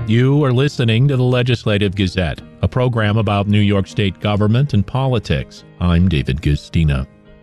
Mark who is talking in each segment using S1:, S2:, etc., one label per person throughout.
S1: You are listening to the Legislative Gazette, a program about New York State government and politics. I'm David Gustina.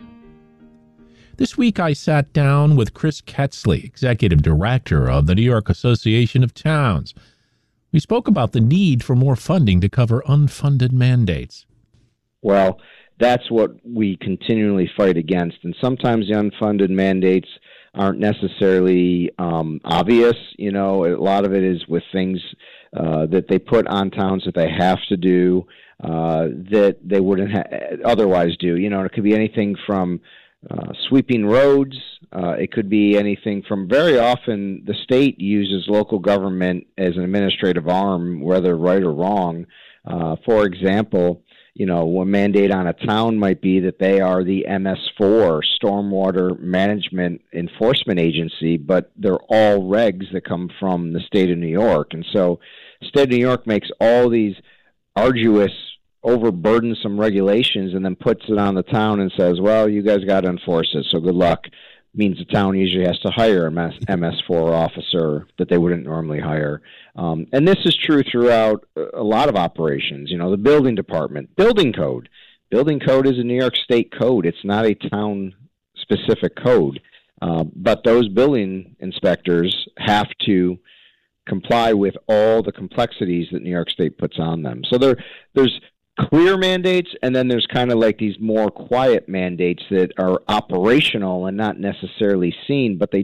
S1: This week I sat down with Chris Ketzley, Executive Director of the New York Association of Towns. We spoke about the need for more funding to cover unfunded mandates.
S2: Well, that's what we continually fight against, and sometimes the unfunded mandates aren't necessarily obvious. You know, a lot of it is with things that they put on towns that they have to do that they wouldn't otherwise do. You know, it could be anything from sweeping roads. It could be anything from, very often the state uses local government as an administrative arm, whether right or wrong. For example, you know, one mandate on a town might be that they are the MS4, Stormwater Management Enforcement Agency, but they're all regs that come from the state of New York. And so the state of New York makes all these arduous, overburdensome regulations and then puts it on the town and says, well, you guys got to enforce it, so good luck. Means the town usually has to hire a MS4 officer that they wouldn't normally hire. And this is true throughout a lot of operations. You know, the building department, building code. Building code is a New York State code. It's not a town-specific code. But those building inspectors have to comply with all the complexities that New York State puts on them. So there's clear mandates, and then there's kind of like these more quiet mandates that are operational and not necessarily seen, but they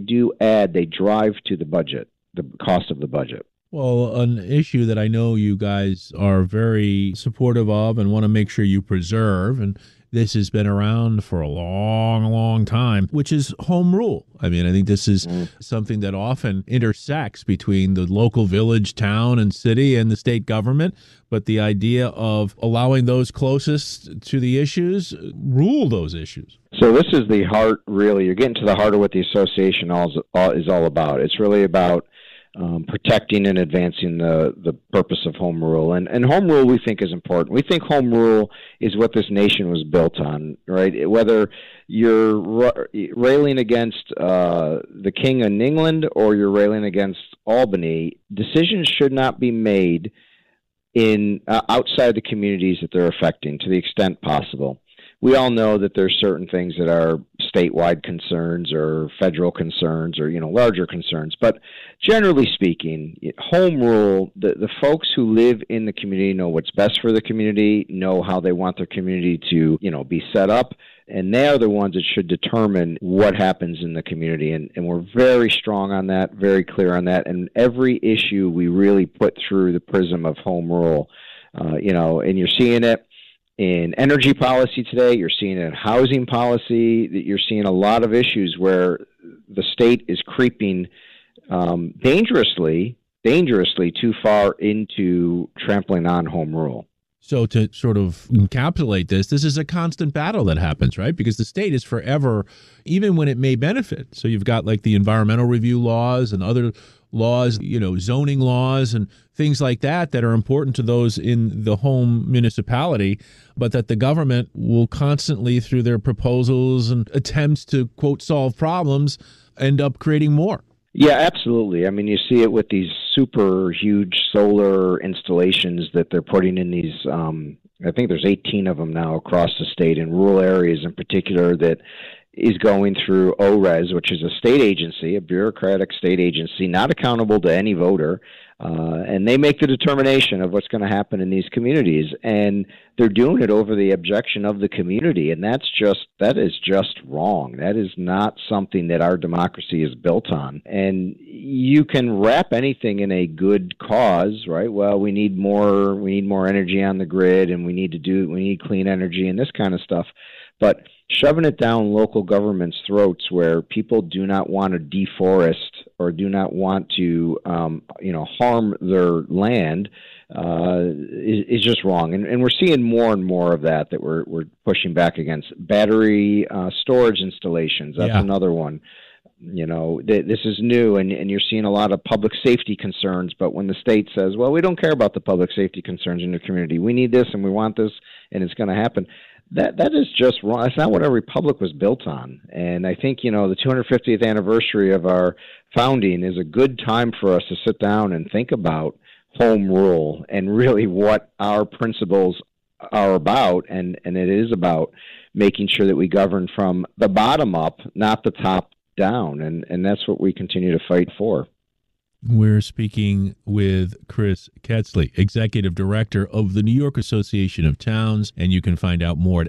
S2: drive to the budget, the cost of the budget.
S1: Well, an issue that I know you guys are very supportive of and want to make sure you preserve, and this has been around for a long, long time, which is home rule. I mean, I think this is something that often intersects between the local village, town, and city and the state government. But the idea of allowing those closest to the issues rule those issues.
S2: So this is the heart, really. You're getting to the heart of what the association is all about. It's really about protecting and advancing the purpose of home rule. And home rule we think is important. We think home rule is what this nation was built on, right? Whether you're railing against the King in England or you're railing against Albany, decisions should not be made in outside the communities that they're affecting to the extent possible. We all know that there's certain things that are statewide concerns or federal concerns or, you know, larger concerns. But generally speaking, home rule, the folks who live in the community know what's best for the community, know how they want their community to, you know, be set up. And they are the ones that should determine what happens in the community. And we're very strong on that, very clear on that. And every issue we really put through the prism of home rule, you know, and you're seeing it in energy policy today, you're seeing it in housing policy, that you're seeing a lot of issues where the state is creeping dangerously too far into trampling on home rule.
S1: So to sort of encapsulate this is a constant battle that happens, right? Because the state is forever, even when it may benefit. So you've got like the environmental review laws and other laws, you know, zoning laws and things like that are important to those in the home municipality, but that the government will constantly, through their proposals and attempts to, quote, solve problems, end up creating more.
S2: Yeah, absolutely. I mean, you see it with these super huge solar installations that they're putting in these, I think there's 18 of them now across the state in rural areas in particular that is going through ORES, which is a state agency, a bureaucratic state agency, not accountable to any voter. And they make the determination of what's going to happen in these communities. And they're doing it over the objection of the community. And that is just wrong. That is not something that our democracy is built on. And you can wrap anything in a good cause, right? Well, we need more energy on the grid, and we need clean energy and this kind of stuff. But shoving it down local government's throats where people do not want to deforest or do not want to, harm their land is just wrong. And we're seeing more and more of that we're pushing back against. Battery storage installations, that's another one. You know, this is new, and you're seeing a lot of public safety concerns, but when the state says, well, we don't care about the public safety concerns in the community, we need this and we want this and it's going to happen, that is just wrong. That's not what our republic was built on. And I think, the 250th anniversary of our founding is a good time for us to sit down and think about home rule and really what our principles are about. And it is about making sure that we govern from the bottom up, not the top down. And that's what we continue to fight for.
S1: We're speaking with Chris Ketzely, Executive Director of the New York Association of Towns, and you can find out more at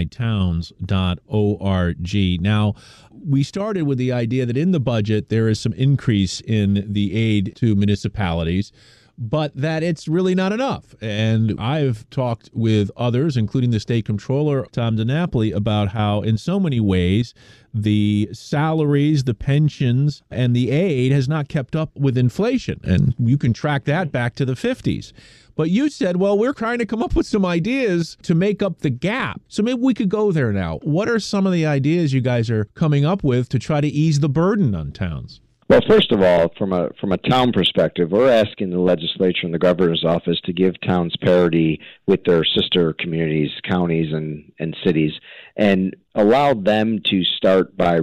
S1: nytowns.org. Now, we started with the idea that in the budget there is some increase in the aid to municipalities, but that it's really not enough. And I've talked with others, including the state comptroller, Tom DiNapoli, about how in so many ways the salaries, the pensions, and the aid has not kept up with inflation. And you can track that back to the 50s. But you said, well, we're trying to come up with some ideas to make up the gap. So maybe we could go there now. What are some of the ideas you guys are coming up with to try to ease the burden on towns?
S2: Well, first of all, from a town perspective, we're asking the legislature and the governor's office to give towns parity with their sister communities, counties, and cities, and allow them to start by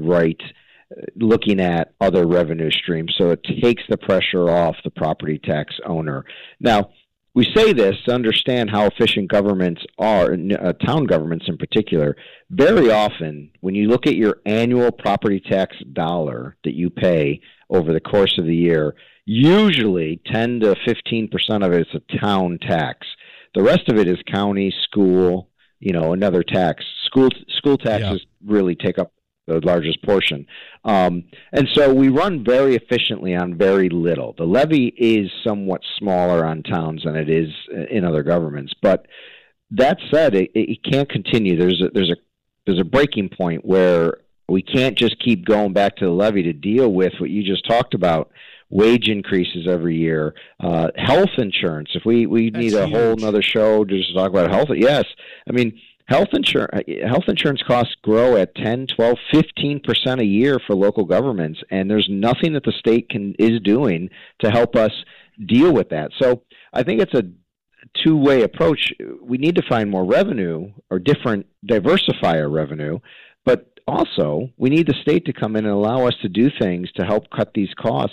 S2: looking at other revenue streams, so it takes the pressure off the property tax owner. Now, we say this to understand how efficient governments are, town governments in particular. Very often, when you look at your annual property tax dollar that you pay over the course of the year, usually 10 to 15% of it is a town tax. The rest of it is county, school, another tax. School taxes really take up the largest portion. And so we run very efficiently on very little. The levy is somewhat smaller on towns than it is in other governments. But that said, it can't continue. There's a breaking point where we can't just keep going back to the levy to deal with what you just talked about, wage increases every year, health insurance. If we need a whole nother show to just talk about health. Yes. I mean, health insurance costs grow at 10, 12, 15% a year for local governments, and there's nothing that the state is doing to help us deal with that. So I think it's a two-way approach. We need to find more revenue or diversify our revenue, but also we need the state to come in and allow us to do things to help cut these costs.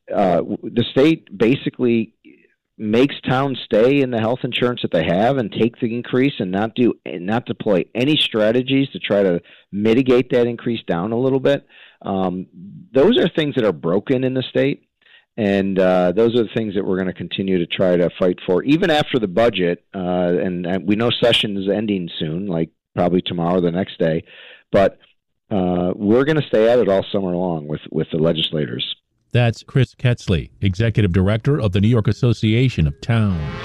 S2: The state basically makes towns stay in the health insurance that they have and take the increase and not deploy any strategies to try to mitigate that increase down a little bit. Those are things that are broken in the state, and those are the things that we're going to continue to try to fight for, even after the budget. And we know session is ending soon, like probably tomorrow or the next day, but we're going to stay at it all summer long with the legislators.
S1: That's Chris Ketzely, Executive Director of the New York Association of Towns.